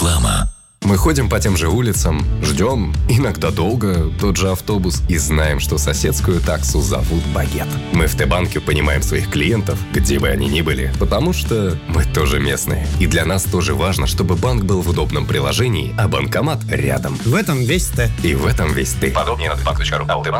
Реклама. Мы ходим по тем же улицам, ждем, иногда долго, тот же автобус и знаем, что соседскую таксу зовут Багет. Мы в Т-банке понимаем своих клиентов, где бы они ни были, потому что мы тоже местные. И для нас тоже важно, чтобы банк был в удобном приложении, а банкомат рядом. В этом весь Т. И в этом весь ты. Подробнее на tbank.ru.